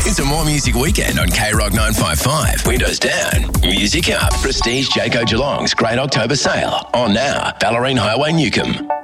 It's a More Music weekend on K-Rock 955. Windows down, music up. Prestige Jayco Geelong's Great October Sale. On now, Ballerine Highway, Newcomb.